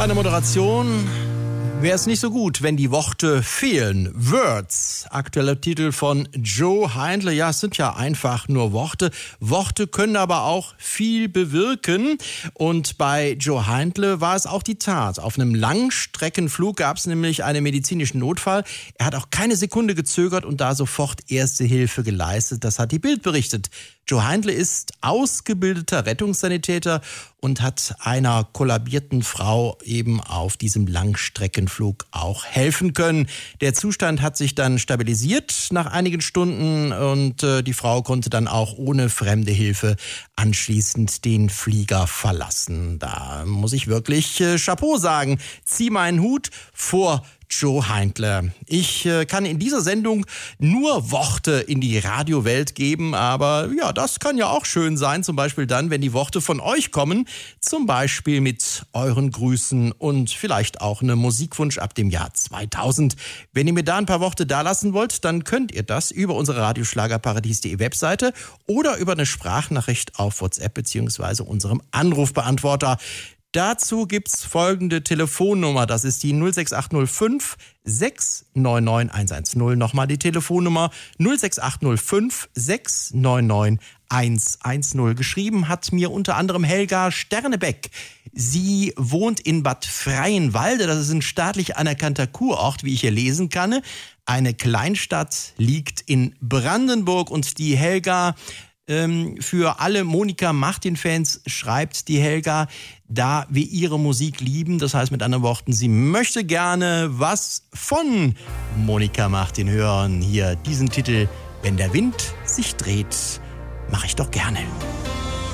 Bei der Moderation wäre es nicht so gut, wenn die Worte fehlen. Words, aktueller Titel von Joe Heindle. Ja, es sind ja einfach nur Worte. Worte können aber auch viel bewirken. Und bei Joe Heindle war es auch die Tat. Auf einem Langstreckenflug gab es nämlich einen medizinischen Notfall. Er hat auch keine Sekunde gezögert und da sofort erste Hilfe geleistet. Das hat die Bild berichtet. Joe Heindle ist ausgebildeter Rettungssanitäter und hat einer kollabierten Frau eben auf diesem Langstreckenflug auch helfen können. Der Zustand hat sich dann stabilisiert nach einigen Stunden und die Frau konnte dann auch ohne fremde Hilfe anschließend den Flieger verlassen. Da muss ich wirklich Chapeau sagen. Zieh meinen Hut vor Joe Heindle. Ich kann in dieser Sendung nur Worte in die Radiowelt geben, aber ja, das kann ja auch schön sein, zum Beispiel dann, wenn die Worte von euch kommen, zum Beispiel mit euren Grüßen und vielleicht auch einem Musikwunsch ab dem Jahr 2000. Wenn ihr mir da ein paar Worte dalassen wollt, dann könnt ihr das über unsere Radioschlagerparadies.de Webseite oder über eine Sprachnachricht auf WhatsApp bzw. unserem Anrufbeantworter. Dazu gibt's folgende Telefonnummer, das ist die 06805 699 110. Nochmal die Telefonnummer 06805 699 110. Geschrieben hat mir unter anderem Helga Sternebeck. Sie wohnt in Bad Freienwalde, das ist ein staatlich anerkannter Kurort, wie ich hier lesen kann. Eine Kleinstadt liegt in Brandenburg und die Helga... Für alle Monika Martin-Fans schreibt die Helga, da wir ihre Musik lieben, das heißt mit anderen Worten, sie möchte gerne was von Monika Martin hören. Hier diesen Titel, Wenn der Wind sich dreht, mache ich doch gerne.